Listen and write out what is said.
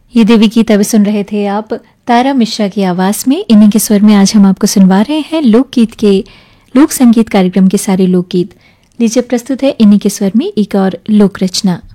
ये देवी गीत अभी सुन रहे थे आप तारा मिश्रा की आवाज में। इन्हीं के स्वर में आज हम आपको सुनवा रहे हैं लोकगीत के लोक संगीत कार्यक्रम के सारे लोकगीत। लीजिए प्रस्तुत है इन्हीं के स्वर में एक और लोक रचना।